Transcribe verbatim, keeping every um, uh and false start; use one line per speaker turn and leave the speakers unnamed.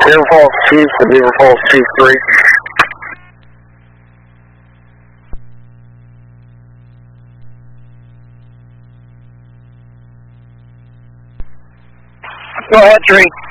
Beaver Falls Chief to Beaver Falls Chief three.
Go ahead, Tree.